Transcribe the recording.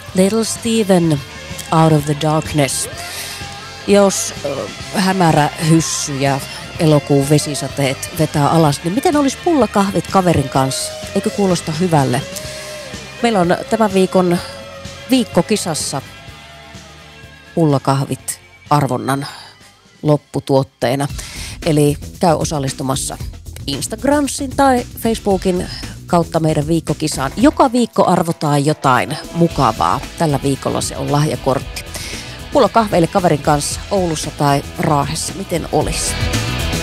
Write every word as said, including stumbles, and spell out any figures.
Little Steven, Out of the Darkness. Jos äh, hämärä hyssy ja elokuun vesisateet vetää alas, niin miten olisi pullakahvit kaverin kanssa? Eikö kuulosta hyvälle? Meillä on tämän viikon viikkokisassa pullakahvit arvonnan lopputuotteena. Eli käy osallistumassa Instagramsin tai Facebookin kautta meidän viikkokisaan. Joka viikko arvotaan jotain mukavaa. Tällä viikolla se on lahjakortti. Pullakahveille kaverin kanssa Oulussa tai Raahessa. Miten olisi?